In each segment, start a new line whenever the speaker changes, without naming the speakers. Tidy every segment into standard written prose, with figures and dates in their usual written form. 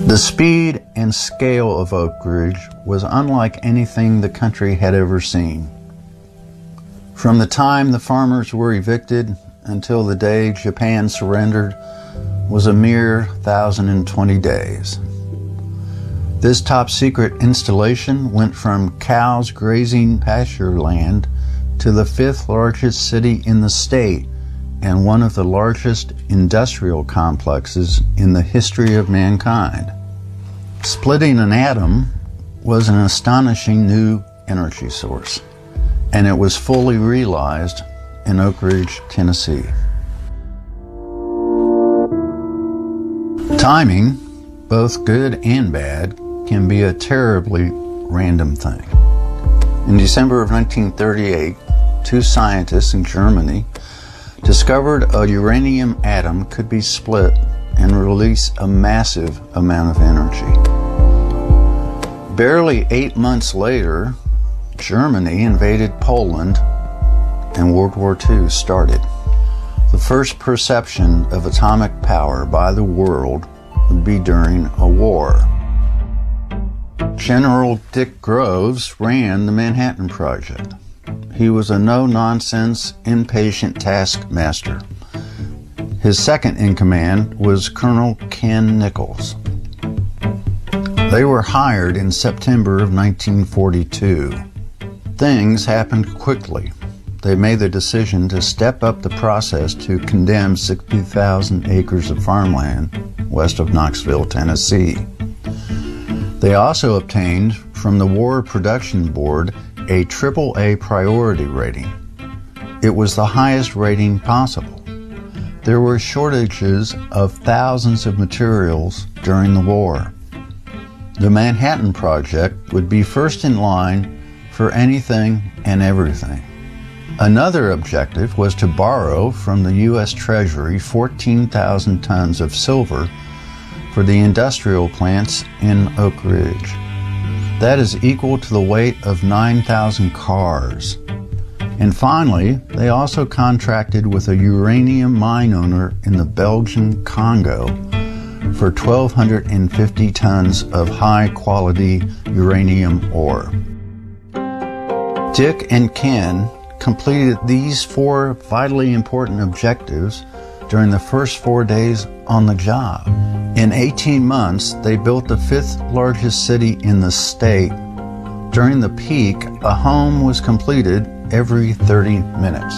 The speed and scale of Oak Ridge was unlike anything the country had ever seen. From the time the farmers were evicted until the day Japan surrendered was a mere 1,020 days. This top-secret installation went from cows grazing pasture land to the fifth largest city in the state and one of the largest industrial complexes in the history of mankind. Splitting an atom was an astonishing new energy source, and it was fully realized in Oak Ridge, Tennessee. Timing, both good and bad, can be a terribly random thing. In December of 1938, two scientists in Germany discovered a uranium atom could be split and release a massive amount of energy. Barely 8 months later, Germany invaded Poland and World War II started. The first perception of atomic power by the world would be during a war. General Dick Groves ran the Manhattan Project. He was a no-nonsense, impatient taskmaster. His second in command was Colonel Ken Nichols. They were hired in September of 1942. Things happened quickly. They made the decision to step up the process to condemn 60,000 acres of farmland west of Knoxville, Tennessee. They also obtained from the War Production Board a AAA priority rating. It was the highest rating possible. There were shortages of thousands of materials during the war. The Manhattan Project would be first in line for anything and everything. Another objective was to borrow from the U.S. Treasury 14,000 tons of silver for the industrial plants in Oak Ridge. That is equal to the weight of 9,000 cars. And finally, they also contracted with a uranium mine owner in the Belgian Congo for 1,250 tons of high-quality uranium ore. Dick and Ken completed these four vitally important objectives during the first 4 days on the job. In 18 months, they built the fifth largest city in the state. During the peak, a home was completed every 30 minutes.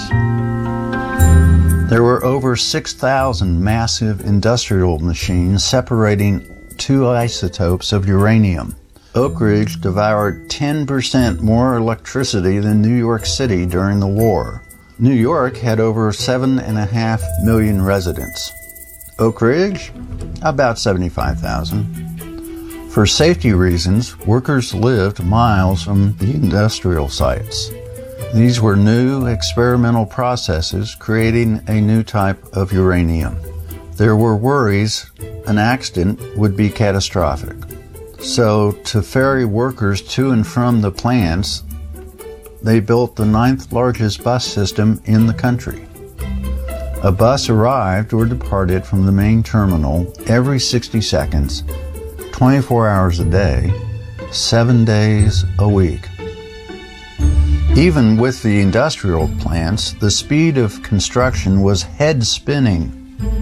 There were over 6,000 massive industrial machines separating two isotopes of uranium. Oak Ridge devoured 10% more electricity than New York City during the war. New York had over 7.5 million residents. Oak Ridge, about 75,000. For safety reasons, workers lived miles from the industrial sites. These were new experimental processes creating a new type of uranium. There were worries an accident would be catastrophic. So, to ferry workers to and from the plants, they built the 9th largest bus system in the country. A bus arrived or departed from the main terminal every 60 seconds, 24 hours a day, 7 days a week. Even with the industrial plants, the speed of construction was head-spinning.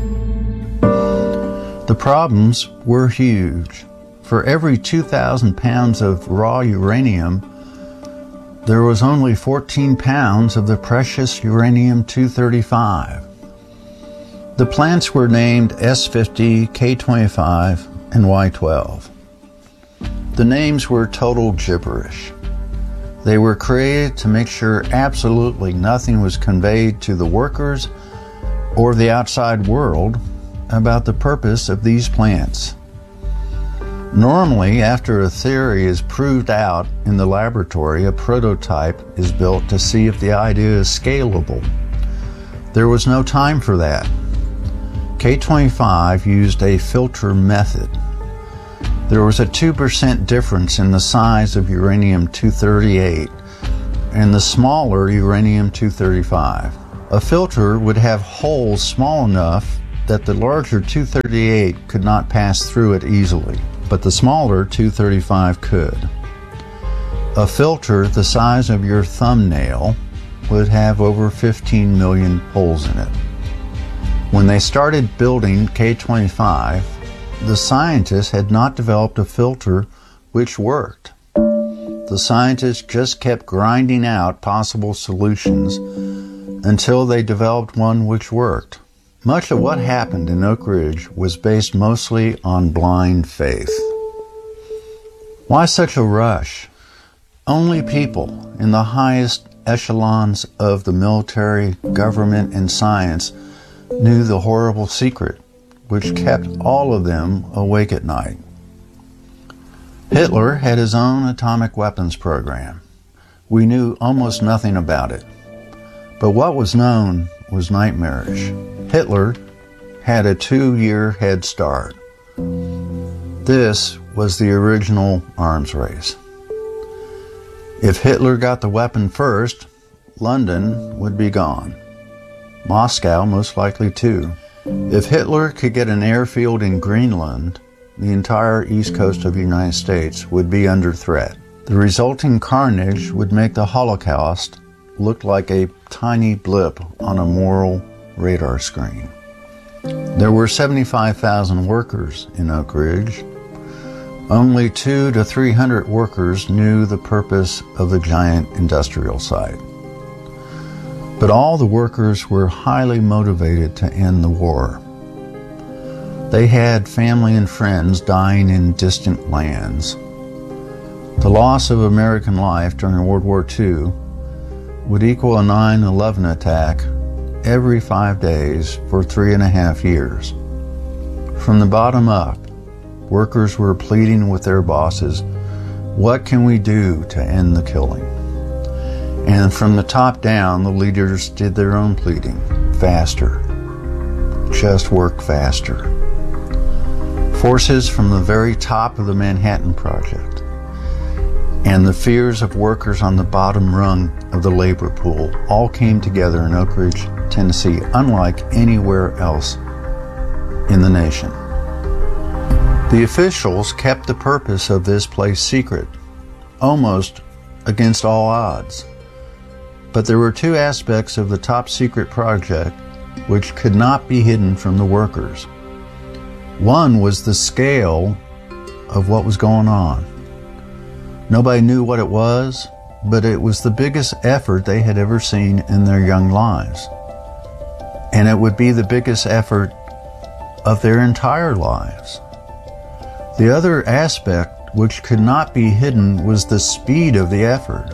The problems were huge. For every 2,000 pounds of raw uranium, there was only 14 pounds of the precious uranium-235. The plants were named S50, K25, and Y12. The names were total gibberish. They were created to make sure absolutely nothing was conveyed to the workers or the outside world about the purpose of these plants. Normally, after a theory is proved out in the laboratory, a prototype is built to see if the idea is scalable. There was no time for that. K25 used a filter method. There was a 2% difference in the size of uranium-238 and the smaller uranium-235. A filter would have holes small enough that the larger 238 could not pass through it easily. but the smaller 235 could. A filter the size of your thumbnail would have over 15 million holes in it. When they started building K-25, the scientists had not developed a filter which worked. The scientists just kept grinding out possible solutions until they developed one which worked. Much of what happened in Oak Ridge was based mostly on blind faith. Why such a rush? Only people in the highest echelons of the military, government, and science knew the horrible secret which kept all of them awake at night. Hitler had his own atomic weapons program. We knew almost nothing about it, but what was known was nightmarish. Hitler had a 2-year head start. This was the original arms race. If Hitler got the weapon first, London would be gone. Moscow most likely too. If Hitler could get an airfield in Greenland, the entire east coast of the United States would be under threat. The resulting carnage would make the Holocaust look like a tiny blip on a moral radar screen. There were 75,000 workers in Oak Ridge. Only 200 to 300 workers knew the purpose of the giant industrial site. But all the workers were highly motivated to end the war. They had family and friends dying in distant lands. The loss of American life during World War II would equal a 9/11 attack every 5 days for 3.5 years. From the bottom up, workers were pleading with their bosses, "What can we do to end the killing?" And from the top down, the leaders did their own pleading. Faster. Just work faster. Forces from the very top of the Manhattan Project and the fears of workers on the bottom rung of the labor pool all came together in Oak Ridge, Tennessee, unlike anywhere else in the nation. The officials kept the purpose of this place secret, almost against all odds. But there were two aspects of the top secret project which could not be hidden from the workers. One was the scale of what was going on. Nobody knew what it was, but it was the biggest effort they had ever seen in their young lives. And it would be the biggest effort of their entire lives. The other aspect which could not be hidden was the speed of the effort.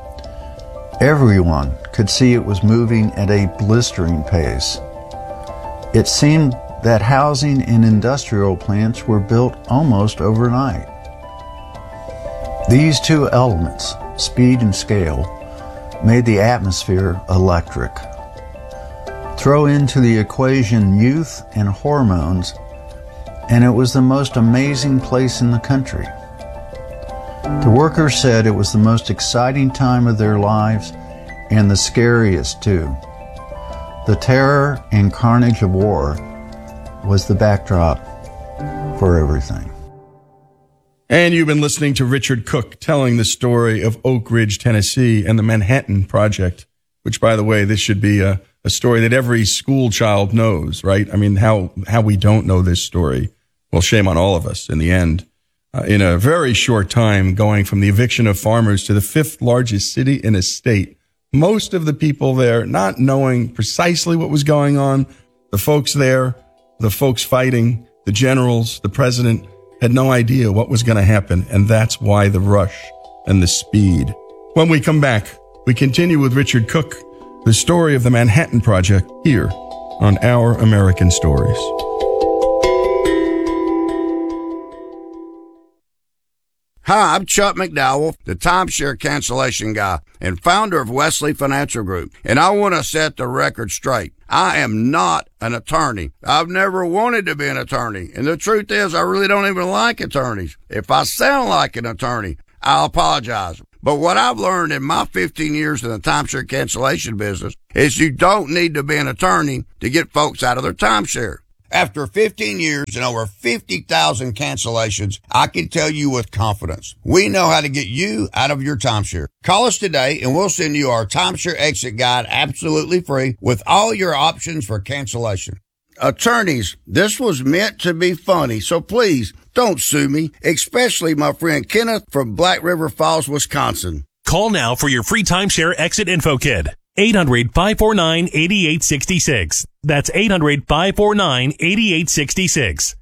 Everyone could see it was moving at a blistering pace. It seemed that housing and industrial plants were built almost overnight. These two elements, speed and scale, made the atmosphere electric. Throw into the equation youth and hormones, and it was the most amazing place in the country. The workers said it was the most exciting time of their lives and the scariest too. The terror and carnage of war was the backdrop for everything.
And you've been listening to Richard Cook telling the story of Oak Ridge, Tennessee and the Manhattan Project, which, by the way, this should be a story that every school child knows, right? I mean, how we don't know this story. Well, shame on all of us in the end. In a very short time, going from the eviction of farmers to the 5th largest city in a state, most of the people there not knowing precisely what was going on, the folks there, the folks fighting, the generals, the president, had no idea what was going to happen, and that's why the rush and the speed. When we come back, we continue with Richard Cook, the story of the Manhattan Project, here on Our American Stories.
Hi, I'm Chuck McDowell, the timeshare cancellation guy and founder of Wesley Financial Group, and I want to set the record straight. I am not an attorney. I've never wanted to be an attorney, and the truth is I really don't even like attorneys. If I sound like an attorney, I'll apologize. But what I've learned in my 15 years in the timeshare cancellation business is you don't need to be an attorney to get folks out of their timeshare. After 15 years and over 50,000 cancellations, I can tell you with confidence, we know how to get you out of your timeshare. Call us today and we'll send you our timeshare exit guide absolutely free with all your options for cancellation. Attorneys, this was meant to be funny, so please don't sue me, especially my friend Kenneth from Black River Falls, Wisconsin.
Call now for your free timeshare exit info kit. 800-549-8866. That's 800-549-8866.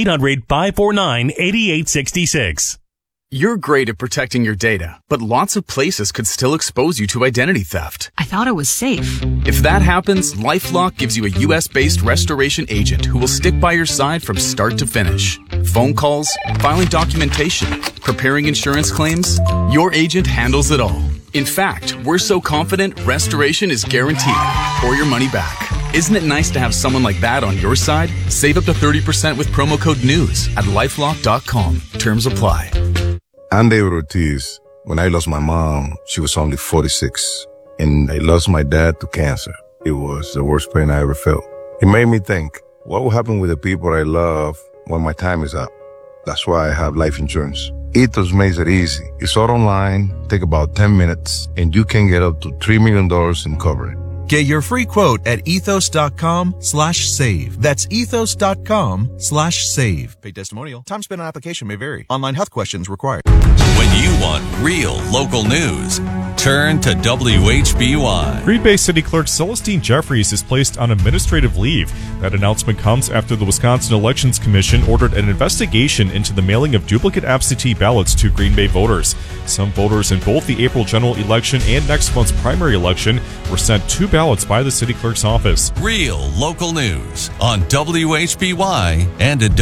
800-549-8866.
You're great at protecting your data, but lots of places could still expose you to identity theft.
I thought it was safe.
If that happens, LifeLock gives you a U.S.-based restoration agent who will stick by your side from start to finish. Phone calls, filing documentation, preparing insurance claims, your agent handles it all. In fact, we're so confident restoration is guaranteed or your money back. Isn't it nice to have someone like that on your side? Save up to 30% with promo code NEWS at LifeLock.com. Terms apply.
I'm David Ortiz. When I lost my mom, she was only 46, and I lost my dad to cancer. It was the worst pain I ever felt. It made me think, what will happen with the people I love when my time is up? That's why I have life insurance. Ethos makes it easy. It's all online, take about 10 minutes, and you can get up to $3 million in coverage.
Get your free quote at ethos.com/save. That's ethos.com/save. Paid testimonial. Time spent on application may vary. Online health questions required.
When you want real local news, turn to WHBY.
Green Bay City Clerk Celestine Jeffries is placed on administrative leave. That announcement comes after the Wisconsin Elections Commission ordered an investigation into the mailing of duplicate absentee ballots to Green Bay voters. Some voters in both the April general election and next month's primary election were sent 2 ballots by the city clerk's office.
Real local news on WHBY and at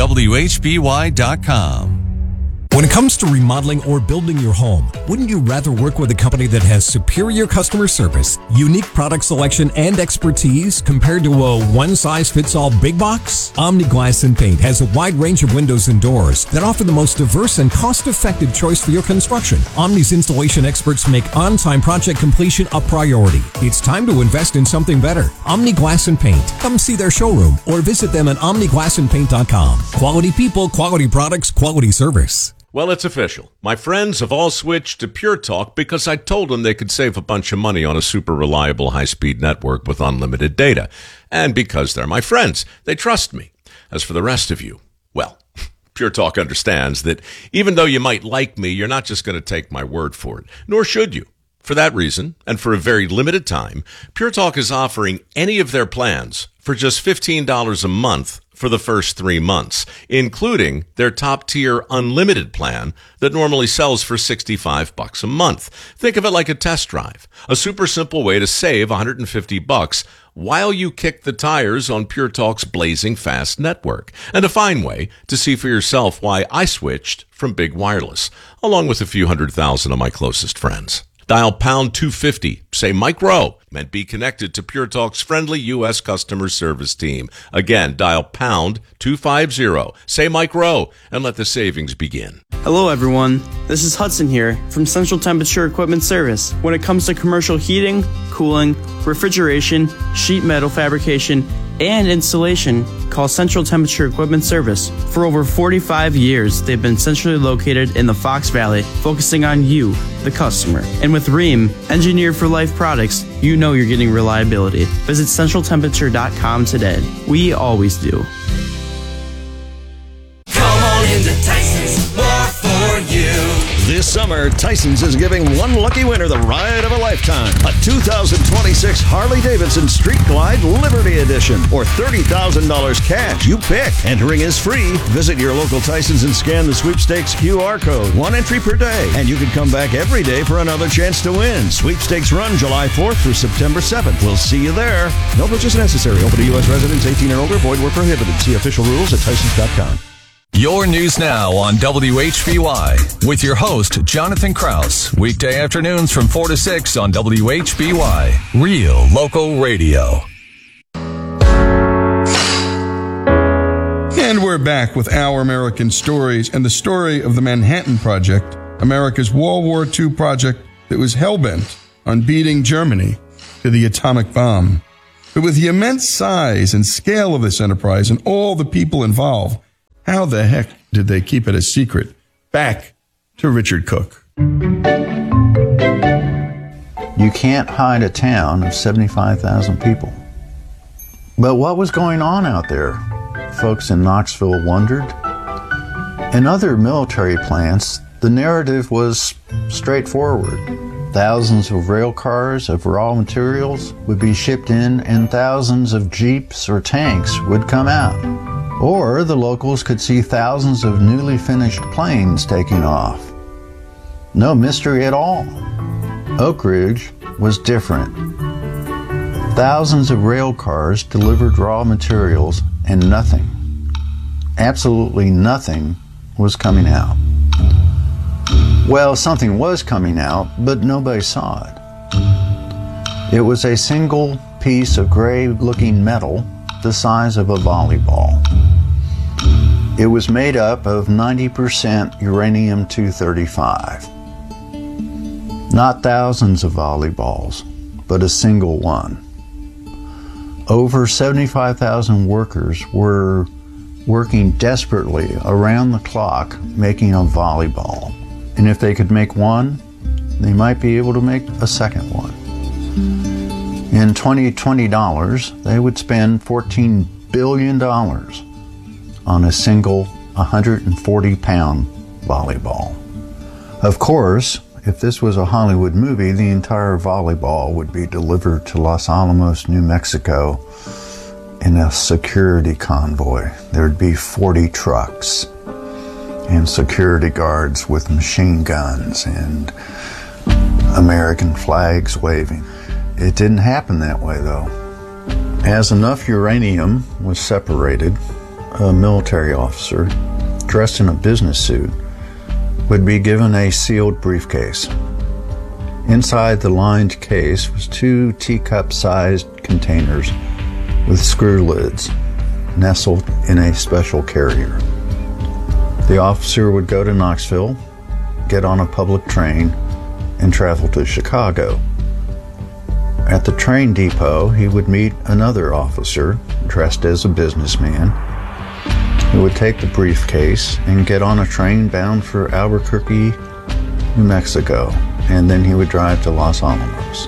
WHBY.com.
When it comes to remodeling or building your home, wouldn't you rather work with a company that has superior customer service, unique product selection, and expertise compared to a one-size-fits-all big box? Omni Glass and Paint has a wide range of windows and doors that offer the most diverse and cost-effective choice for your construction. Omni's installation experts make on-time project completion a priority. It's time to invest in something better. Omni Glass and Paint. Come see their showroom or visit them at omniglassandpaint.com. Quality people, quality products, quality service.
Well, it's official. My friends have all switched to Pure Talk because I told them they could save a bunch of money on a super reliable high-speed network with unlimited data. And because they're my friends, they trust me. As for the rest of you, well, Pure Talk understands that even though you might like me, you're not just going to take my word for it, nor should you. For that reason, and for a very limited time, Pure Talk is offering any of their plans for just $15 a month for the first 3 months, including their top-tier unlimited plan that normally sells for $65 a month. Think of it like a test drive, a super simple way to save $150 while you kick the tires on Pure Talk's blazing fast network, and a fine way to see for yourself why I switched from Big Wireless, along with a few 100,000 of my closest friends. Dial pound 250, say Mike Rowe, and be connected to Pure Talk's friendly U.S. customer service team. Again, dial pound 250, say Mike Rowe, and let the savings begin.
Hello everyone, this is Hudson here from Central Temperature Equipment Service. When it comes to commercial heating, cooling, refrigeration, sheet metal fabrication, and installation, call Central Temperature Equipment Service. For over 45 years, they've been centrally located in the Fox Valley, focusing on you, the customer. And with Rheem, engineered for life products, you know you're getting reliability. Visit centraltemperature.com today. We always do.
Come on into Tyson's, more for you.
This summer, Tyson's is giving one lucky winner the ride of a lifetime. A 2026 Harley-Davidson Street Glide Liberty Edition or $30,000 cash. You pick. Entering is free. Visit your local Tyson's and scan the sweepstakes QR code. 1 entry per day. And you can come back every day for another chance to win. Sweepstakes run July 4th through September 7th. We'll see you there. No purchase necessary. Open to U.S. residents 18 and older. Void where prohibited. See official rules at Tysons.com.
Your news now on WHBY with your host, Jonathan Kraus. Weekday afternoons from 4 to 6 on WHBY. Real local radio.
And we're back with Our American Stories and the story of the Manhattan Project, America's World War II project that was hell-bent on beating Germany to the atomic bomb. But with the immense size and scale of this enterprise and all the people involved, how the heck did they keep it a secret? Back to Richard Cook.
You can't hide a town of 75,000 people. But what was going on out there? Folks in Knoxville wondered. In other military plants, the narrative was straightforward. Thousands of rail cars of raw materials would be shipped in and thousands of jeeps or tanks would come out. Or the locals could see thousands of newly finished planes taking off. No mystery at all. Oak Ridge was different. Thousands of rail cars delivered raw materials and nothing, absolutely nothing, was coming out. Well, something was coming out, but nobody saw it. It was a single piece of gray-looking metal the size of a volleyball. It was made up of 90% uranium-235. Not thousands of volleyballs, but a single one. Over 75,000 workers were working desperately around the clock making a volleyball. And if they could make one, they might be able to make a second one. In 2020 dollars, they would spend $14 billion on a single 140-pound volleyball. Of course, if this was a Hollywood movie, the entire volleyball would be delivered to Los Alamos, New Mexico in a security convoy. There'd be 40 trucks and security guards with machine guns and American flags waving. It didn't happen that way, though. As enough uranium was separated, a military officer dressed in a business suit would be given a sealed briefcase. Inside the lined case was 2 teacup-sized containers with screw lids nestled in a special carrier. The officer would go to Knoxville, get on a public train, and travel to Chicago. At the train depot, he would meet another officer dressed as a businessman who would take the briefcase and get on a train bound for Albuquerque, New Mexico, and then he would drive to Los Alamos.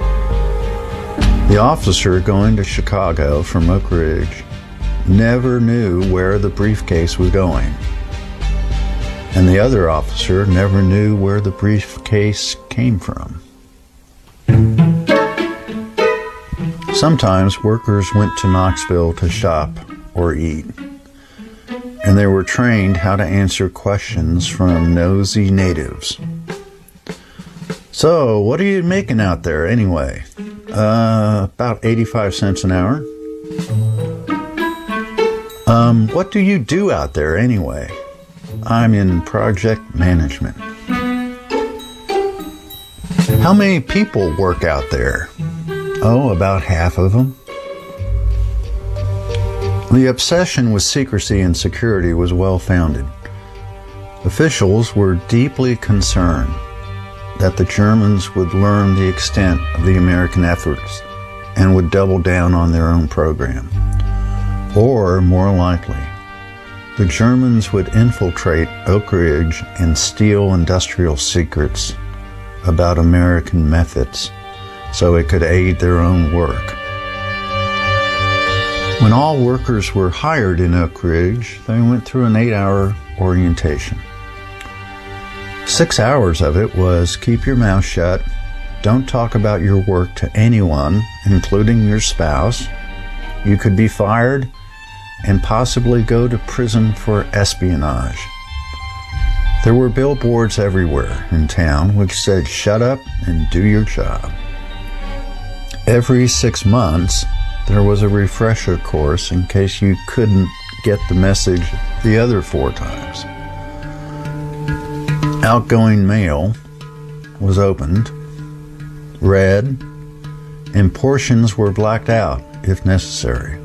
The officer going to Chicago from Oak Ridge never knew where the briefcase was going, and the other officer never knew where the briefcase came from. Sometimes workers went to Knoxville to shop or eat, and they were trained how to answer questions from nosy natives. So, what are you making out there anyway? About 85 cents an hour. What do you do out there anyway? I'm in project management. How many people work out there? Oh, about half of them. The obsession with secrecy and security was well-founded. Officials were deeply concerned that the Germans would learn the extent of the American efforts and would double down on their own program. Or, more likely, the Germans would infiltrate Oak Ridge and steal industrial secrets about American methods so it could aid their own work. When all workers were hired in Oak Ridge, they went through an 8-hour orientation. 6 hours of it was keep your mouth shut, don't talk about your work to anyone, including your spouse. You could be fired and possibly go to prison for espionage. There were billboards everywhere in town which said, "Shut up and do your job." Every 6 months, there was a refresher course in case you couldn't get the message the other 4 times. Outgoing mail was opened, read, and portions were blacked out if necessary.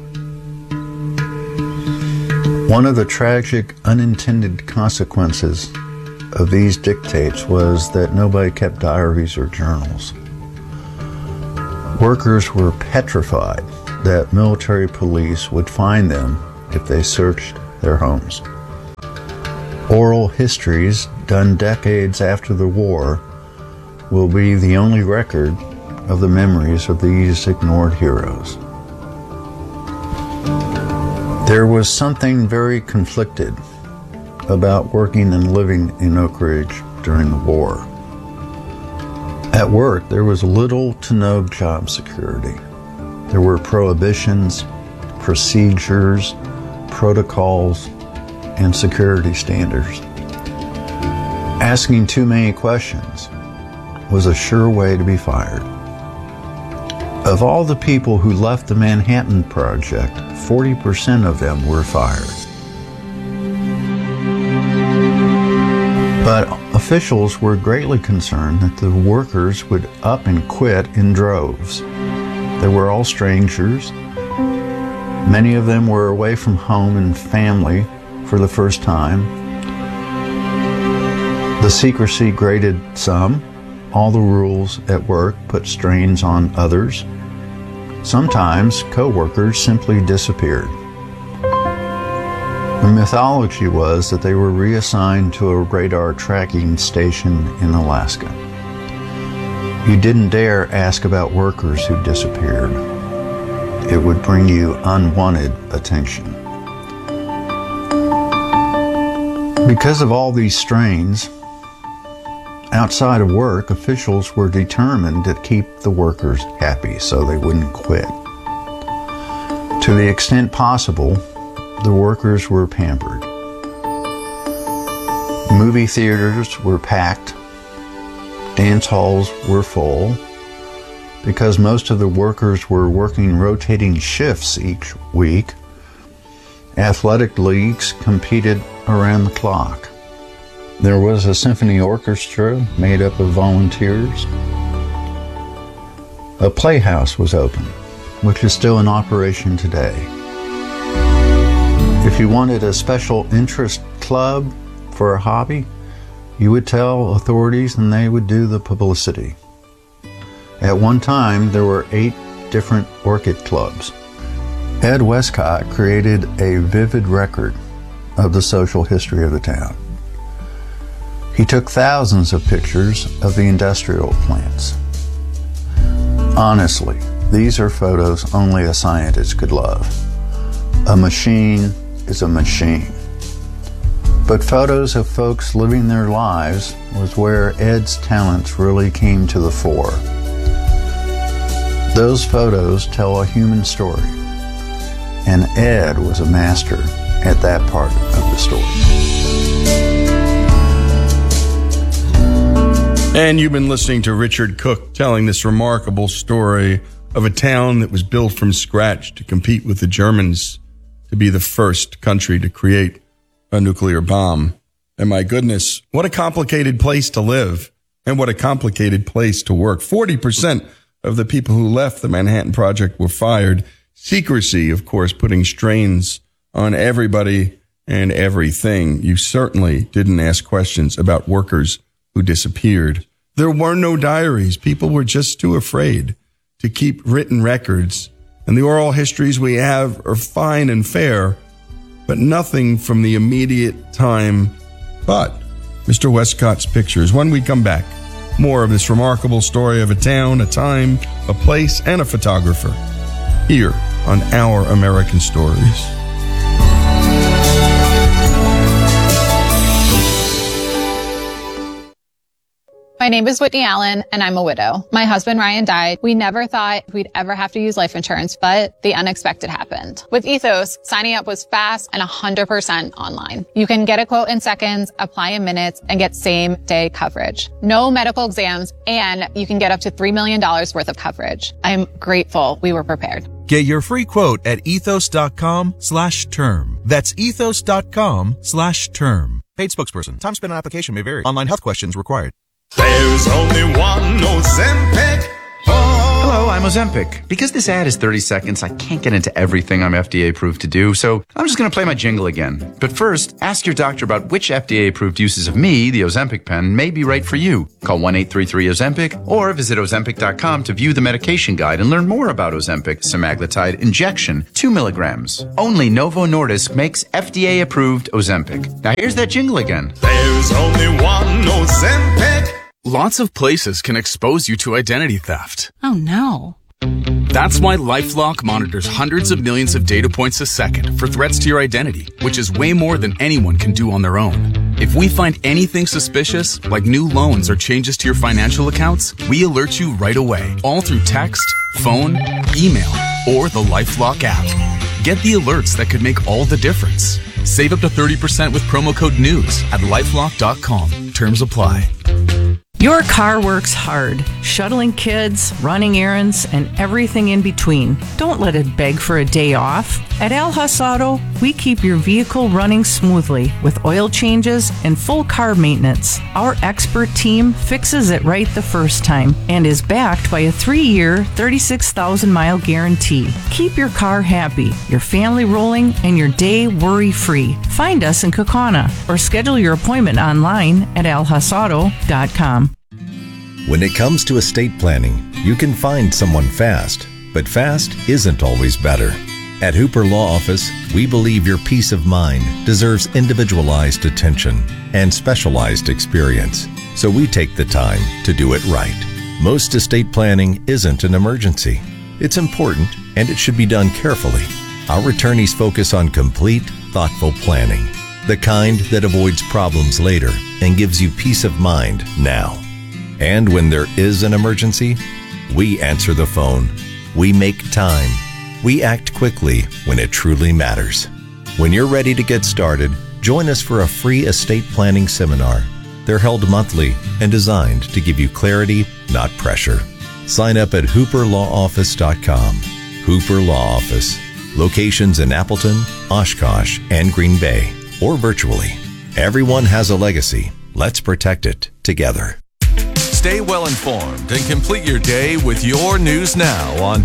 One of the tragic unintended consequences of these dictates was that nobody kept diaries or journals. Workers were petrified that military police would find them if they searched their homes. Oral histories done decades after the war will be the only record of the memories of these ignored heroes. There was something very conflicted about working and living in Oak Ridge during the war. At work, there was little to no job security. There were prohibitions, procedures, protocols, and security standards. Asking too many questions was a sure way to be fired. Of all the people who left the Manhattan Project, 40% of them were fired. But officials were greatly concerned that the workers would up and quit in droves. They were all strangers. Many of them were away from home and family for the first time. The secrecy grated some. All the rules at work put strains on others. Sometimes co-workers simply disappeared. The mythology was that they were reassigned to a radar tracking station in Alaska. You didn't dare ask about workers who disappeared. It would bring you unwanted attention. Because of all these strains, outside of work, officials were determined to keep the workers happy so they wouldn't quit. To the extent possible, the workers were pampered. Movie theaters were packed. Dance halls were full. Because most of the workers were working rotating shifts each week, athletic leagues competed around the clock. There was a symphony orchestra made up of volunteers. A playhouse was open, which is still in operation today. If you wanted a special interest club for a hobby, you would tell authorities and they would do the publicity. At one time, there were 8 different orchid clubs. Ed Westcott created a vivid record of the social history of the town. He took thousands of pictures of the industrial plants. Honestly, these are photos only a scientist could love. A machine is a machine. But photos of folks living their lives was where Ed's talents really came to the fore. Those photos tell a human story, and Ed was a master at that part of the story.
And you've been listening to Richard Cook telling this remarkable story of a town that was built from scratch to compete with the Germans to be the first country to create a nuclear bomb. And my goodness, what a complicated place to live and what a complicated place to work. 40% of the people who left the Manhattan Project were fired. Secrecy, of course, putting strains on everybody and everything. You certainly didn't ask questions about workers who disappeared. There were no diaries. People were just too afraid to keep written records. And the oral histories we have are fine and fair, but nothing from the immediate time but Mr. Westcott's pictures. When we come back, more of this remarkable story of a town, a time, a place, and a photographer here on Our American Stories.
My name is Whitney Allen, and I'm a widow. My husband, Ryan, died. We never thought we'd ever have to use life insurance, but the unexpected happened. With Ethos, signing up was fast and 100% online. You can get a quote in seconds, apply in minutes, and get same-day coverage. No medical exams, and you can get up to $3 million worth of coverage. I'm grateful we were prepared.
Get your free quote at ethos.com/term. That's ethos.com/term. Paid spokesperson. Time spent on application may vary. Online health questions required.
There's only one Ozempic for
Hello, I'm Ozempic. Because this ad is 30 seconds, I can't get into everything I'm FDA approved to do, so I'm just going to play my jingle again. But first, ask your doctor about which FDA approved uses of me, the Ozempic pen, may be right for you. Call 1-833-OZEMPIC or visit Ozempic.com to view the medication guide and learn more about Ozempic semaglutide injection, 2 milligrams. Only Novo Nordisk makes FDA approved Ozempic. Now here's that jingle again.
There's only one Ozempic.
Lots of places can expose you to identity theft.
Oh no.
That's why LifeLock monitors hundreds of millions of data points a second for threats to your identity, which is way more than anyone can do on their own. If we find anything suspicious, like new loans or changes to your financial accounts, we alert you right away, all through text, phone, email, or the LifeLock app. Get the alerts that could make all the difference. Save up to 30% with promo code NEWS at LifeLock.com. Terms apply.
Your car works hard, shuttling kids, running errands, and everything in between. Don't let it beg for a day off. At Al Huss Auto, we keep your vehicle running smoothly with oil changes and full car maintenance. Our expert team fixes it right the first time and is backed by a 3-year, 36,000-mile guarantee. Keep your car happy, your family rolling, and your day worry-free. Find us in Kaukauna or schedule your appointment online at alhussauto.com.
When it comes to estate planning, you can find someone fast, but fast isn't always better. At Hooper Law Office, we believe your peace of mind deserves individualized attention and specialized experience, so we take the time to do it right. Most estate planning isn't an emergency. It's important, and it should be done carefully. Our attorneys focus on complete, thoughtful planning, the kind that avoids problems later and gives you peace of mind now. And when there is an emergency, we answer the phone. We make time. We act quickly when it truly matters. When you're ready to get started, join us for a free estate planning seminar. They're held monthly and designed to give you clarity, not pressure. Sign up at hooperlawoffice.com. Hooper Law Office. Locations in Appleton, Oshkosh, and Green Bay, or virtually. Everyone has a legacy. Let's protect it together.
Stay well informed and complete your day with your news now on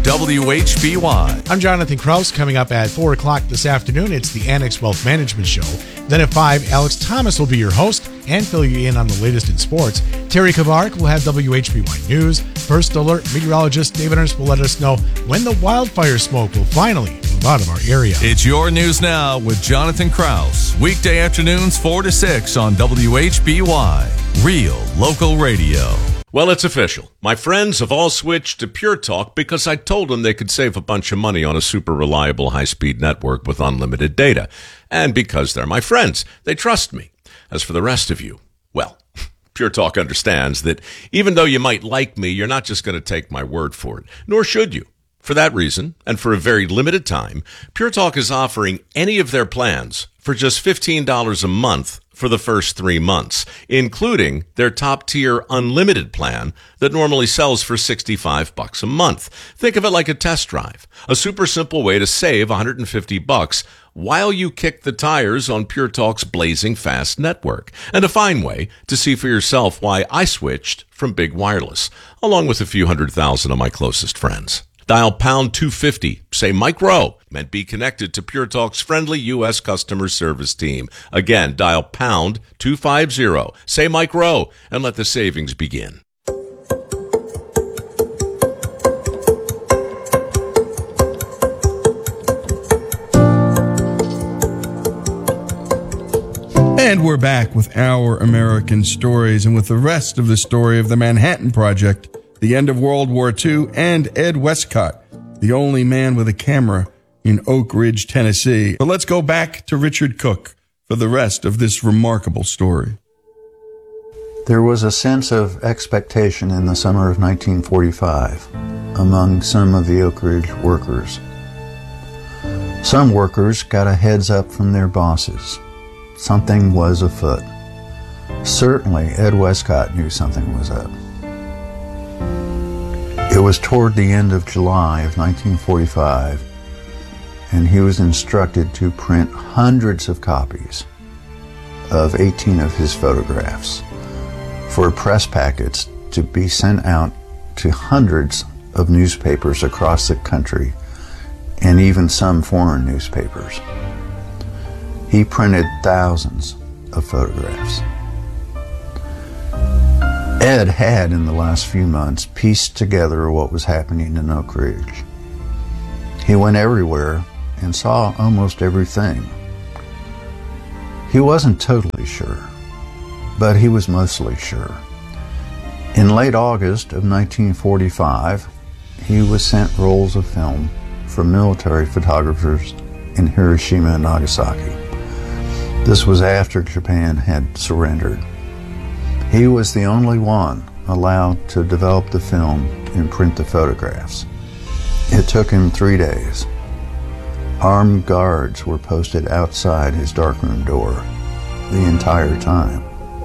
WHBY.
I'm Jonathan Kraus. Coming up at 4 o'clock this afternoon, it's the Annex Wealth Management Show. Then at 5, Alex Thomas will be your host and fill you in on the latest in sports. Terry Kavark will have WHBY News. First Alert meteorologist David Ernst will let us know when the wildfire smoke will finally move out of our area.
It's your news now with Jonathan Kraus. Weekday afternoons 4 to 6 on WHBY. Real local radio.
Well, it's official. My friends have all switched to Pure Talk because I told them they could save a bunch of money on a super reliable high-speed network with unlimited data. And because they're my friends, they trust me. As for the rest of you, well, Pure Talk understands that even though you might like me, you're not just going to take my word for it, nor should you. For that reason, and for a very limited time, Pure Talk is offering any of their plans for just $15 a month for the first 3 months, including their top-tier unlimited plan that normally sells for $65 a month. Think of it like a test drive, a super simple way to save $150 while you kick the tires on Pure Talk's blazing fast network, and a fine way to see for yourself why I switched from big wireless, along with a few 100,000 of my closest friends. Dial pound 250, say Mike Rowe, and be connected to Pure Talk's friendly U.S. customer service team. Again, dial pound 250, say Mike Rowe, and let the savings begin.
And we're back with Our American Stories and with the rest of the story of the Manhattan Project, the end of World War II, and Ed Westcott, the only man with a camera in Oak Ridge, Tennessee. But let's go back to Richard Cook for the rest of this remarkable story.
There was a sense of expectation in the summer of 1945 among some of the Oak Ridge workers. Some workers got a heads up from their bosses. Something was afoot. Certainly, Ed Westcott knew something was up. It was toward the end of July of 1945, and he was instructed to print hundreds of copies of 18 of his photographs for press packets to be sent out to hundreds of newspapers across the country, and even some foreign newspapers. He printed thousands of photographs. Ed had, in the last few months, pieced together what was happening in Oak Ridge. He went everywhere and saw almost everything. He wasn't totally sure, but he was mostly sure. In late August of 1945, he was sent rolls of film from military photographers in Hiroshima and Nagasaki. This was after Japan had surrendered. He was the only one allowed to develop the film and print the photographs. It took him 3 days. Armed guards were posted outside his darkroom door the entire time.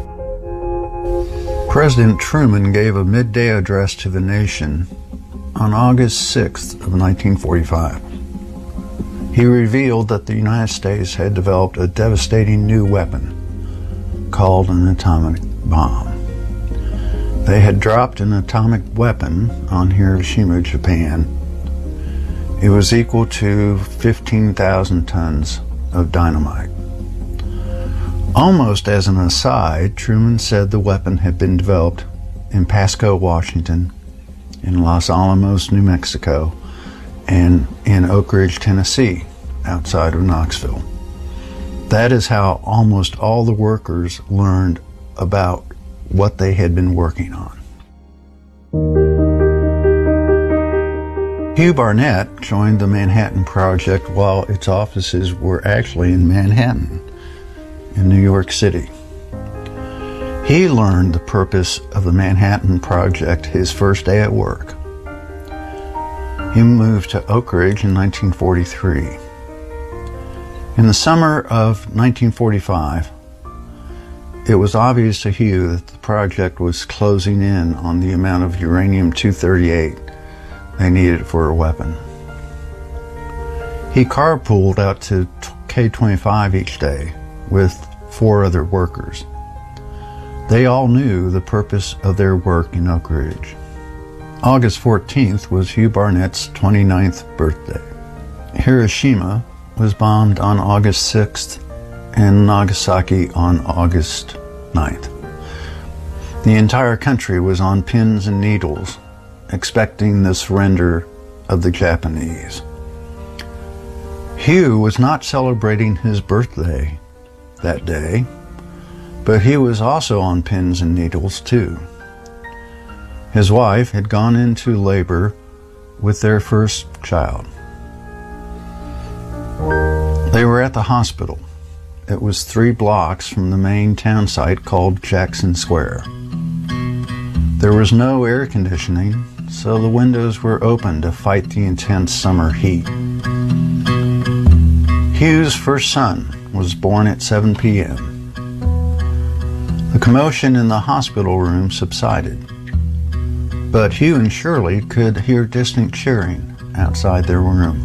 President Truman gave a midday address to the nation on August 6th of 1945. He revealed that the United States had developed a devastating new weapon called an atomic bomb. They had dropped an atomic weapon on Hiroshima, Japan. It was equal to 15,000 tons of dynamite. Almost as an aside, Truman said the weapon had been developed in Pasco, Washington, in Los Alamos, New Mexico, and in Oak Ridge, Tennessee, outside of Knoxville. That is how almost all the workers learned about what they had been working on. Hugh Barnett joined the Manhattan Project while its offices were actually in Manhattan, in New York City. He learned the purpose of the Manhattan Project his first day at work. He moved to Oak Ridge in 1943. In the summer of 1945, it was obvious to Hugh that the project was closing in on the amount of uranium-238 they needed for a weapon. He carpooled out to K-25 each day with 4 other workers. They all knew the purpose of their work in Oak Ridge. August 14th was Hugh Barnett's 29th birthday. Hiroshima was bombed on August 6th and Nagasaki on August 9th. The entire country was on pins and needles, expecting the surrender of the Japanese. Hugh was not celebrating his birthday that day, but he was also on pins and needles too. His wife had gone into labor with their first child. They were at the hospital. It was 3 blocks from the main town site called Jackson Square. There was no air conditioning, so the windows were open to fight the intense summer heat. Hugh's first son was born at 7 p.m. The commotion in the hospital room subsided, but Hugh and Shirley could hear distant cheering outside their room.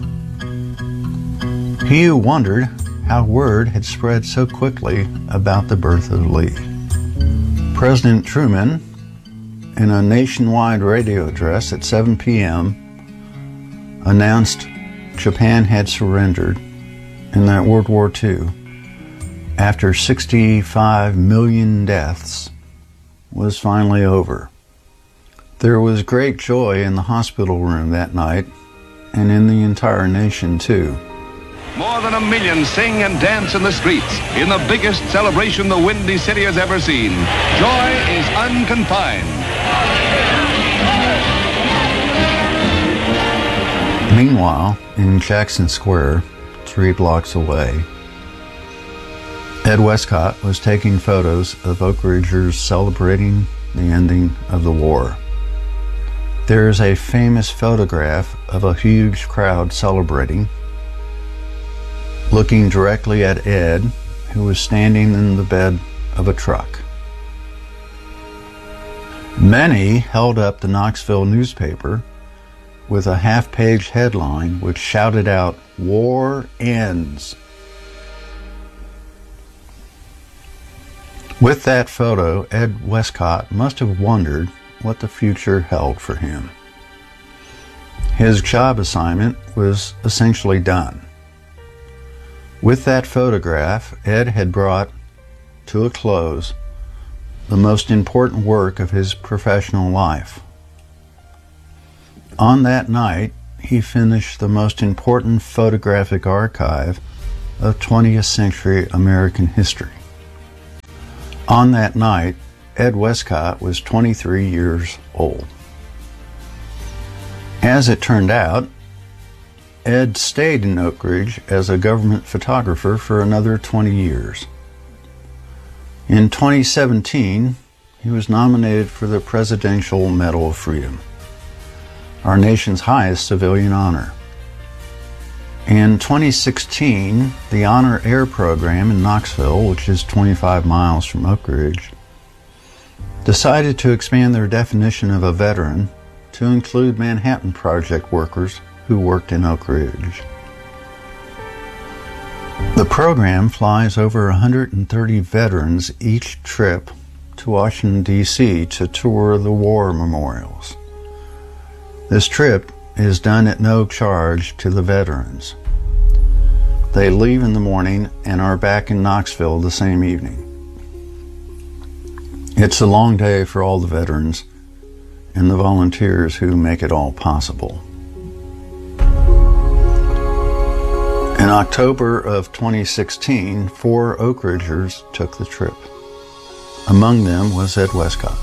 Hugh wondered how word had spread so quickly about the birth of Lee. President Truman, in a nationwide radio address at 7 p.m., announced Japan had surrendered and that World War II, after 65 million deaths, was finally over. There was great joy in the hospital room that night, and in the entire nation too.
More than 1 million sing and dance in the streets in the biggest celebration the Windy City has ever seen. Joy is unconfined.
Meanwhile, in Jackson Square, 3 blocks away, Ed Westcott was taking photos of Oak Ridgers celebrating the ending of the war. There is a famous photograph of a huge crowd celebrating, looking directly at Ed, who was standing in the bed of a truck. Many held up the Knoxville newspaper with a half-page headline which shouted out, "War ends." With that photo, Ed Westcott must have wondered what the future held for him. His job assignment was essentially done. With that photograph, Ed had brought to a close the most important work of his professional life. On that night, he finished the most important photographic archive of 20th century American history. On that night, Ed Westcott was 23 years old. As it turned out, Ed stayed in Oak Ridge as a government photographer for another 20 years. In 2017, he was nominated for the Presidential Medal of Freedom, our nation's highest civilian honor. In 2016, the Honor Air Program in Knoxville, which is 25 miles from Oak Ridge, decided to expand their definition of a veteran to include Manhattan Project workers who worked in Oak Ridge. The program flies over 130 veterans each trip to Washington, D.C. to tour the war memorials. This trip is done at no charge to the veterans. They leave in the morning and are back in Knoxville the same evening. It's a long day for all the veterans and the volunteers who make it all possible. In October of 2016, 4 Oak Ridgers took the trip. Among them was Ed Westcott.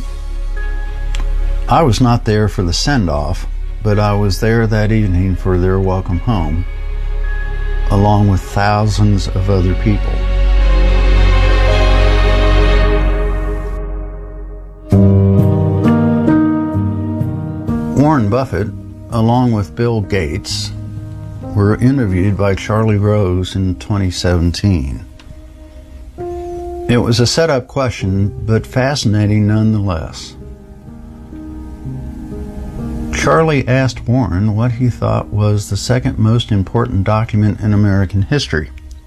I was not there for the send-off, but I was there that evening for their welcome home, along with thousands of other people. Warren Buffett, along with Bill Gates, were interviewed by Charlie Rose in 2017. It was a set-up question, but fascinating nonetheless. Charlie asked Warren what he thought was the second most important document in American history.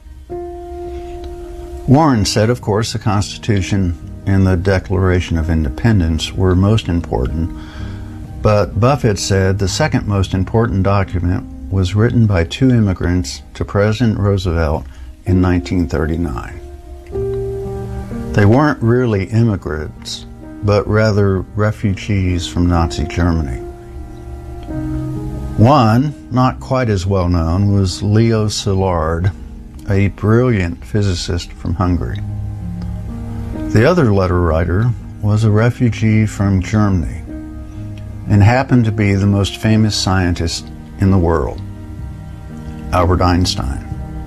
Warren said, of course, the Constitution and the Declaration of Independence were most important, but Buffett said the second most important document was written by 2 immigrants to President Roosevelt in 1939. They weren't really immigrants, but rather refugees from Nazi Germany. One, not quite as well known, was Leo Szilard, a brilliant physicist from Hungary. The other letter writer was a refugee from Germany and happened to be the most famous scientist in the world, Albert Einstein.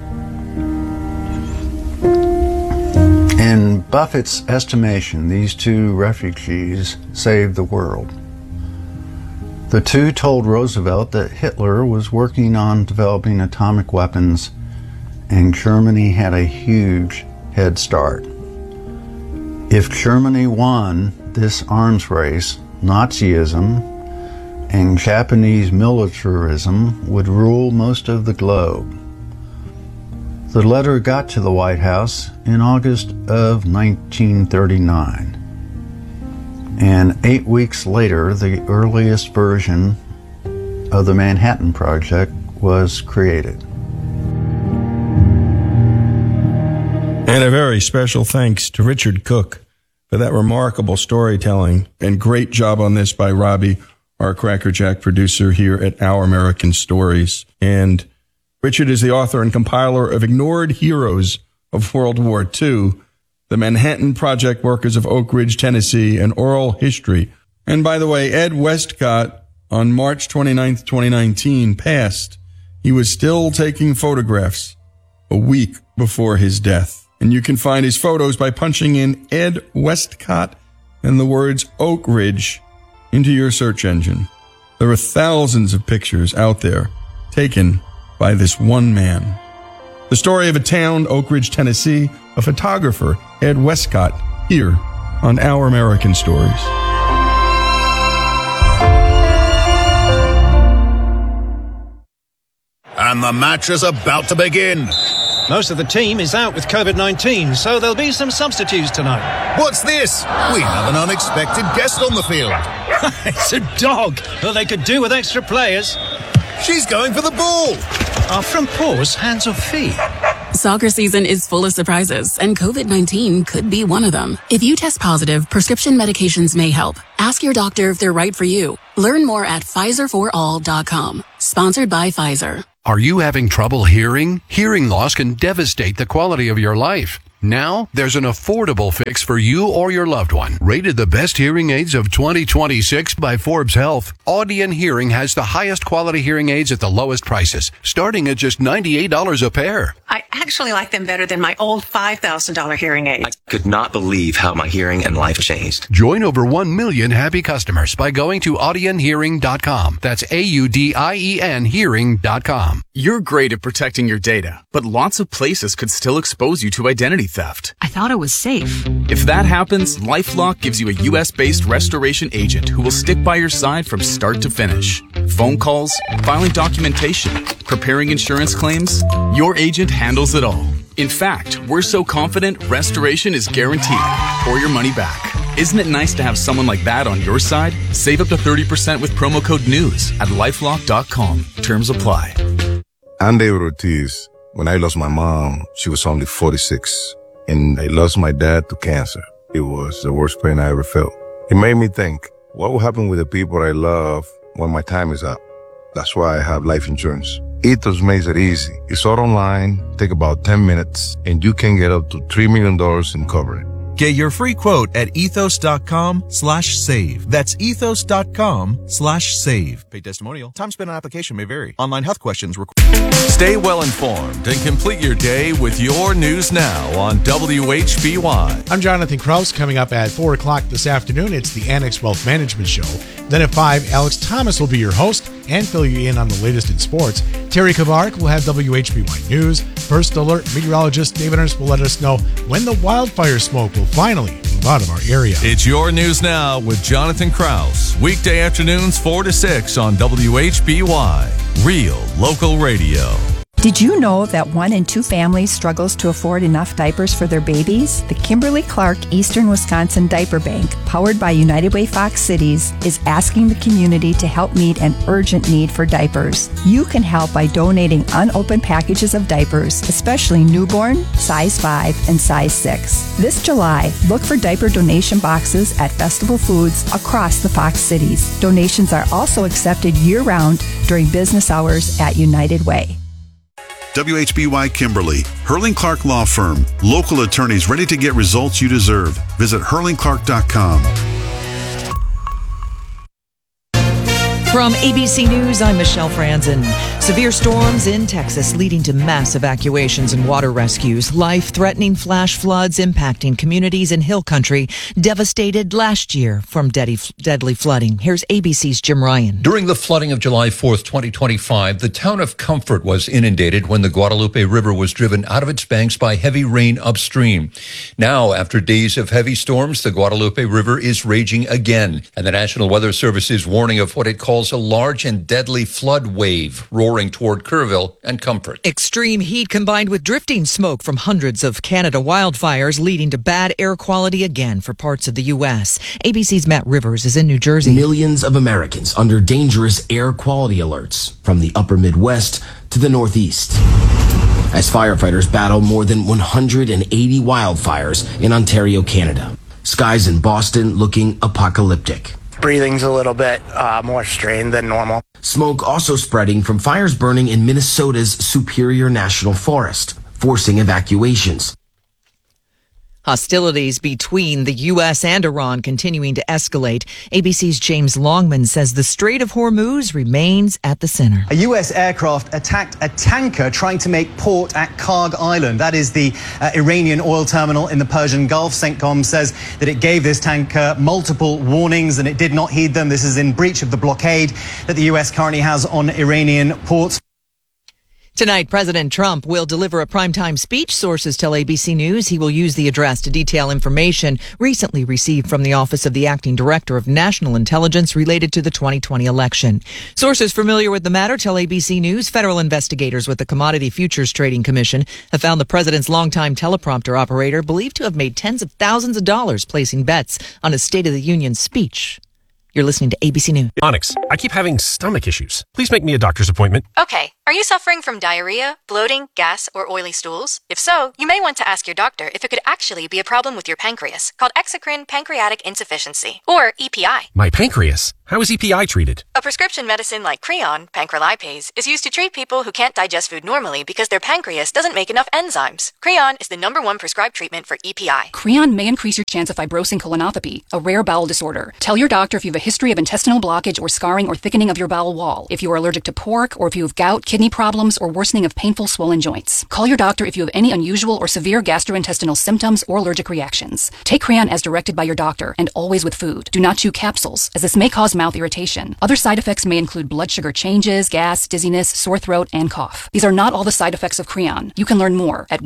In Buffett's estimation, these 2 refugees saved the world. The 2 told Roosevelt that Hitler was working on developing atomic weapons and Germany had a huge head start. If Germany won this arms race, Nazism and Japanese militarism would rule most of the globe. The letter got to the White House in August of 1939. And 8 weeks later, the earliest version of the Manhattan Project was created.
And a very special thanks to Richard Cook for that remarkable storytelling, and great job on this by Robbie, our Crackerjack producer here at Our American Stories. And Richard is the author and compiler of Ignored Heroes of World War II, The Manhattan Project Workers of Oak Ridge, Tennessee, and Oral History. And by the way, Ed Westcott, on March 29th, 2019, passed. He was still taking photographs a week before his death. And you can find his photos by punching in Ed Westcott and the words Oak Ridge into your search engine. There are thousands of pictures out there taken by this one man. The story of a town, Oak Ridge, Tennessee, a photographer, Ed Westcott, here on Our American Stories.
And the match is about to begin.
Most of the team is out with COVID-19, so there'll be some substitutes tonight.
What's this? We have an unexpected guest on the field.
It's a dog. Well, they could do with extra players.
She's going for the ball.
Are front paws hands or feet?
Soccer season is full of surprises, and COVID-19 could be one of them. If you test positive, prescription medications may help. Ask your doctor if they're right for you. Learn more at PfizerForAll.com. Sponsored by Pfizer.
Are you having trouble hearing? Hearing loss can devastate the quality of your life. Now, there's an affordable fix for you or your loved one. Rated the best hearing aids of 2026 by Forbes Health, Audion Hearing has the highest quality hearing aids at the lowest prices, starting at just $98 a pair.
I actually like them better than my old $5,000 hearing aids.
I could not believe how my hearing and life changed.
Join over 1 million happy customers by going to audionhearing.com. That's AUDIEN hearing.com.
You're great at protecting your data, but lots of places could still expose you to identity theft.
I thought it was safe.
If that happens, LifeLock gives you a U.S.-based restoration agent who will stick by your side from start to finish. Phone calls, filing documentation, preparing insurance claims, your agent handles it all. In fact, we're so confident restoration is guaranteed or your money back. Isn't it nice to have someone like that on your side? Save up to 30% with promo code NEWS at LifeLock.com. Terms apply.
I'm David Ortiz. When I lost my mom, she was only 46. And I lost my dad to cancer. It was the worst pain I ever felt. It made me think, what will happen with the people I love when my time is up? That's why I have life insurance. Ethos makes it easy. It's all online, take about 10 minutes, and you can get up to $3 million in coverage.
Get your free quote at ethos.com/save. That's ethos.com/save. Paid testimonial. Time spent on application may vary. Online health questions require.
Stay well informed and complete your day with your news now on WHBY.
I'm Jonathan Kraus. Coming up at 4 o'clock this afternoon, it's the Annex Wealth Management Show. Then at 5, Alex Thomas will be your host and fill you in on the latest in sports. Terry Kavark will have WHBY News. First Alert meteorologist David Ernst will let us know when the wildfire smoke will finally move out of our area.
It's your news now with Jonathan Kraus. Weekday afternoons 4 to 6 on WHBY. Real local radio.
Did you know that 1 in 2 families struggles to afford enough diapers for their babies? The Kimberly-Clark Eastern Wisconsin Diaper Bank, powered by United Way Fox Cities, is asking the community to help meet an urgent need for diapers. You can help by donating unopened packages of diapers, especially newborn, size 5, and size 6. This July, look for diaper donation boxes at Festival Foods across the Fox Cities. Donations are also accepted year-round during business hours at United Way.
WHBY Kimberly, Hurling Clark Law Firm. Local attorneys ready to get results you deserve. Visit hurlingclark.com.
From ABC News, I'm Michelle Franzen. Severe storms in Texas leading to mass evacuations and water rescues. Life-threatening flash floods impacting communities in Hill Country devastated last year from deadly flooding. Here's ABC's Jim Ryan.
During the flooding of July 4th, 2025, the town of Comfort was inundated when the Guadalupe River was driven out of its banks by heavy rain upstream. Now, after days of heavy storms, the Guadalupe River is raging again, and the National Weather Service is warning of what it calls a large and deadly flood wave roaring toward Kerrville and Comfort.
Extreme heat combined with drifting smoke from hundreds of Canada wildfires leading to bad air quality again for parts of the U.S. ABC's Matt Rivers is in New Jersey.
Millions of Americans under dangerous air quality alerts from the upper Midwest to the Northeast, as firefighters battle more than 180 wildfires in Ontario, Canada. Skies in Boston looking apocalyptic.
Breathing's a little bit more strained than normal.
Smoke also spreading from fires burning in Minnesota's Superior National Forest, forcing evacuations.
Hostilities between the U.S. and Iran continuing to escalate. ABC's James Longman says the Strait of Hormuz remains at the center.
A U.S. aircraft attacked a tanker trying to make port at Karg Island. That is the Iranian oil terminal in the Persian Gulf. CENTCOM says that it gave this tanker multiple warnings and it did not heed them. This is in breach of the blockade that the U.S. currently has on Iranian ports.
Tonight, President Trump will deliver a primetime speech. Sources tell ABC News he will use the address to detail information recently received from the Office of the Acting Director of National Intelligence related to the 2020 election. Sources familiar with the matter tell ABC News federal investigators with the Commodity Futures Trading Commission have found the president's longtime teleprompter operator believed to have made tens of thousands of dollars placing bets on his State of the Union speech. You're listening to ABC News.
Onyx, I keep having stomach issues. Please make me a doctor's appointment.
Okay, are you suffering from diarrhea, bloating, gas, or oily stools? If so, you may want to ask your doctor if it could actually be a problem with your pancreas, called exocrine pancreatic insufficiency, or EPI.
My pancreas? How is EPI treated?
A prescription medicine like Creon, pancrelipase, is used to treat people who can't digest food normally because their pancreas doesn't make enough enzymes. Creon is the #1 prescribed treatment for EPI.
Creon may increase your chance of fibrosing colonopathy, a rare bowel disorder. Tell your doctor if you have a history of intestinal blockage or scarring or thickening of your bowel wall, if you are allergic to pork, or if you have gout, kidney problems, or worsening of painful swollen joints. Call your doctor if you have any unusual or severe gastrointestinal symptoms or allergic reactions. Take Creon as directed by your doctor, and always with food. Do not chew capsules, as this may cause mouth irritation. Other side effects may include blood sugar changes, gas, dizziness, sore throat, and cough. These are not all the side effects of Creon. You can learn more at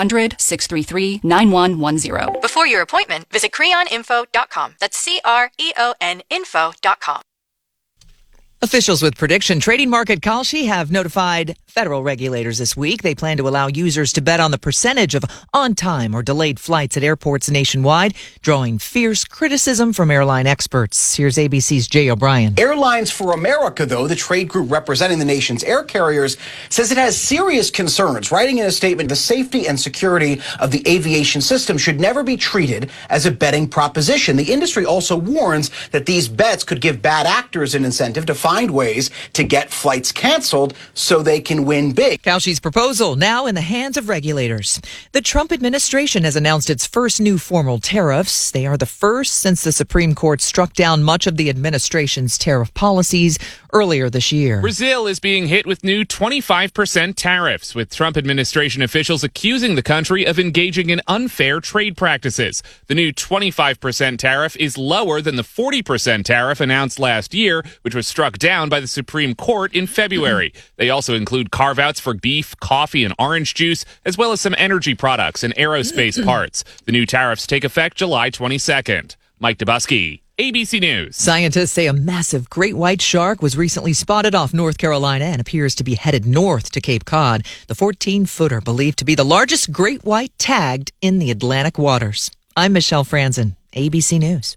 1-800-633-9110.
Before your appointment, visit creoninfo.com. That's CREON info.com.
Officials with Prediction Trading Market Kalshi have notified federal regulators this week. They plan to allow users to bet on the percentage of on-time or delayed flights at airports nationwide, drawing fierce criticism from airline experts. Here's ABC's Jay O'Brien.
Airlines for America, though, the trade group representing the nation's air carriers, says it has serious concerns. Writing in a statement, the safety and security of the aviation system should never be treated as a betting proposition. The industry also warns that these bets could give bad actors an incentive to find ways to get flights canceled so they can win big.
Kalshi's proposal now in the hands of regulators. The Trump administration has announced its first new formal tariffs. They are the first since the Supreme Court struck down much of the administration's tariff policies earlier this year.
Brazil is being hit with new 25% tariffs, with Trump administration officials accusing the country of engaging in unfair trade practices. The new 25% tariff is lower than the 40% tariff announced last year, which was struck down by the Supreme Court in February. They also include carve-outs for beef, coffee, and orange juice, as well as some energy products and aerospace parts. The new tariffs take effect July 22nd. Mike Dubusky, ABC News.
Scientists say a massive great white shark was recently spotted off North Carolina and appears to be headed north to Cape Cod. The 14-footer believed to be the largest great white tagged in the Atlantic waters. I'm Michelle Franzen, ABC News.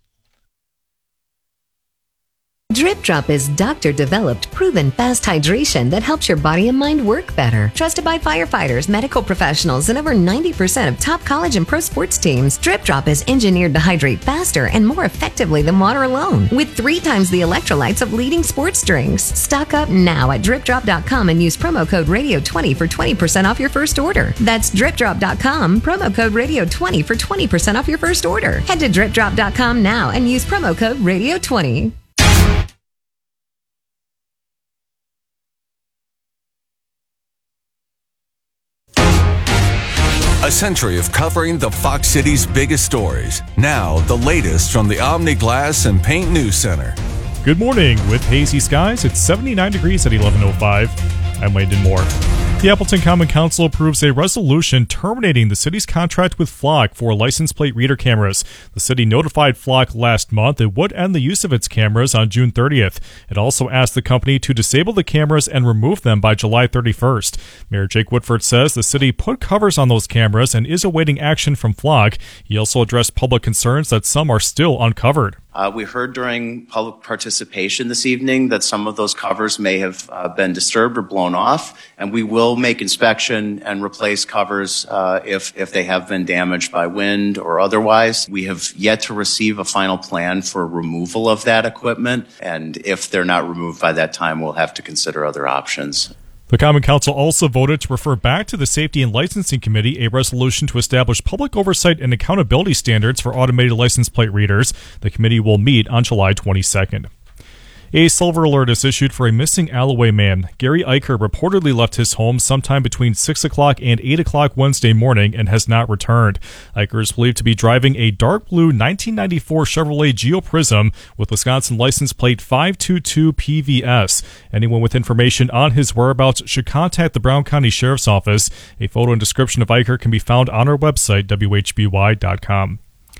Drip Drop is doctor-developed, proven fast hydration that helps your body and mind work better. Trusted by firefighters, medical professionals, and over 90% of top college and pro sports teams, Drip Drop is engineered to hydrate faster and more effectively than water alone, with 3 times the electrolytes of leading sports drinks. Stock up now at DripDrop.com and use promo code Radio20 for 20% off your first order. That's DripDrop.com, promo code Radio20 for 20% off your first order. Head to DripDrop.com now and use promo code Radio20.
A century of covering the Fox City's biggest stories. Now, the latest from the Omni Glass and Paint News Center.
Good morning. With hazy skies, it's 79 degrees at 11:05. I'm Landon Moore. The Appleton Common Council approves a resolution terminating the city's contract with Flock for license plate reader cameras. The city notified Flock last month it would end the use of its cameras on June 30th. It also asked the company to disable the cameras and remove them by July 31st. Mayor Jake Woodford says the city put covers on those cameras and is awaiting action from Flock. He also addressed public concerns that some are still uncovered.
We heard during public participation this evening that some of those covers may have been disturbed or blown off, and we will make inspection and replace covers if they have been damaged by wind or otherwise. We have yet to receive a final plan for removal of that equipment, and if they're not removed by that time, we'll have to consider other options.
The Common Council also voted to refer back to the Safety and Licensing Committee a resolution to establish public oversight and accountability standards for automated license plate readers. The committee will meet on July 22nd. A silver alert is issued for a missing Alloway man. Gary Eicher reportedly left his home sometime between 6 o'clock and 8 o'clock Wednesday morning and has not returned. Eicher is believed to be driving a dark blue 1994 Chevrolet Geo Prism with Wisconsin license plate 522PVS. Anyone with information on his whereabouts should contact the Brown County Sheriff's Office. A photo and description of Eicher can be found on our website, WHBY.com.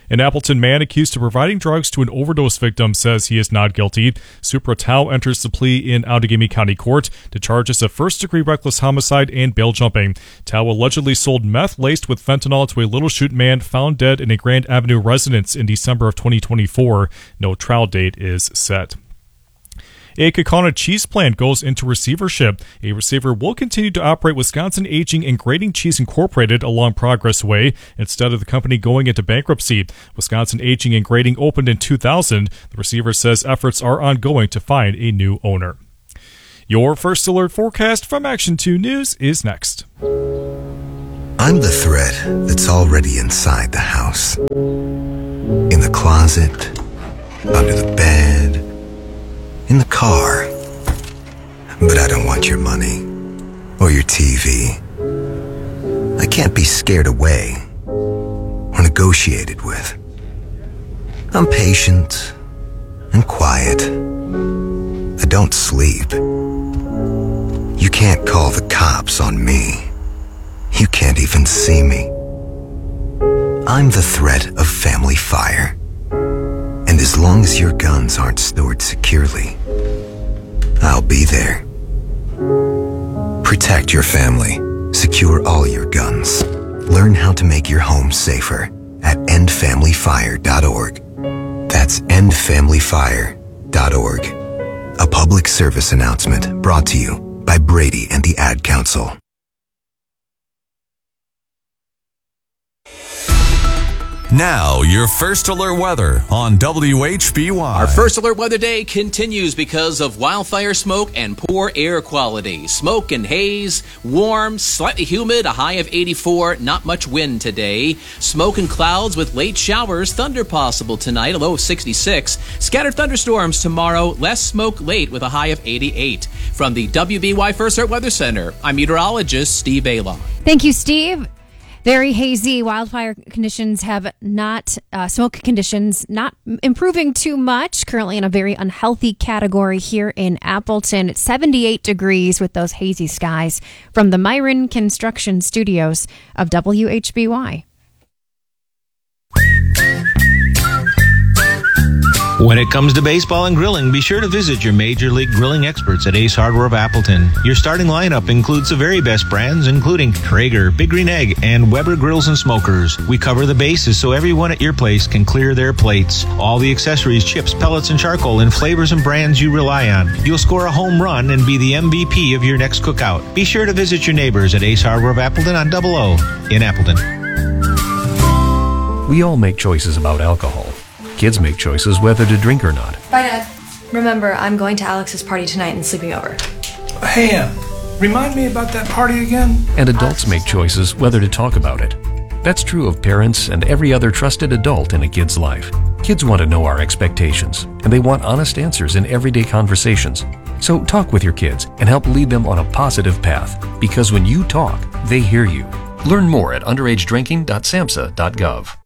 An Appleton man accused of providing drugs to an overdose victim says he is not guilty. Supra Tao enters the plea in Outagamie County Court to charges of first-degree reckless homicide and bail jumping. Tao allegedly sold meth laced with fentanyl to a Little Chute man found dead in a Grand Avenue residence in December of 2024. No trial date is set. A Kaukauna cheese plant goes into receivership. A receiver will continue to operate Wisconsin Aging and Grading Cheese Incorporated along Progress Way instead of the company going into bankruptcy. Wisconsin Aging and Grading opened in 2000. The receiver says efforts are ongoing to find a new owner. Your First Alert forecast from Action 2 News is next.
I'm the threat that's already inside the house. In the closet, under the bed, in the car. But I don't want your money or your TV. I can't be scared away or negotiated with. I'm patient and quiet. I don't sleep. You can't call the cops on me. You can't even see me. I'm the threat of family fire. And as long as your guns aren't stored securely, I'll be there. Protect your family. Secure all your guns. Learn how to make your home safer at endfamilyfire.org. That's endfamilyfire.org. A public service announcement brought to you by Brady and the Ad Council.
Now, your First Alert weather on WHBY.
Our First Alert weather day continues because of wildfire smoke and poor air quality. Smoke and haze, warm, slightly humid, a high of 84, not much wind today. Smoke and clouds with late showers, thunder possible tonight, a low of 66. Scattered thunderstorms tomorrow, less smoke late with a high of 88. From the WBY First Alert Weather Center, I'm meteorologist Steve Ayla.
Thank you, Steve. Very hazy. Wildfire conditions have not, smoke conditions not improving too much. Currently in a very unhealthy category here in Appleton. It's 78 degrees with those hazy skies from the Myron Construction Studios of WHBY.
When it comes to baseball and grilling, be sure to visit your Major League Grilling experts at Ace Hardware of Appleton. Your starting lineup includes the very best brands, including Traeger, Big Green Egg, and Weber Grills and Smokers. We cover the bases so everyone at your place can clear their plates. All the accessories, chips, pellets, and charcoal in flavors and brands you rely on. You'll score a home run and be the MVP of your next cookout. Be sure to visit your neighbors at Ace Hardware of Appleton on 00 in Appleton.
We all make choices about alcohol. Kids make choices whether to drink or not.
Bye, Dad. Remember, I'm going to Alex's party tonight and sleeping over.
Hey, Em, remind me about that party again?
And adults make choices whether to talk about it. That's true of parents and every other trusted adult in a kid's life. Kids want to know our expectations, and they want honest answers in everyday conversations. So talk with your kids and help lead them on a positive path, because when you talk, they hear you. Learn more at underagedrinking.samhsa.gov.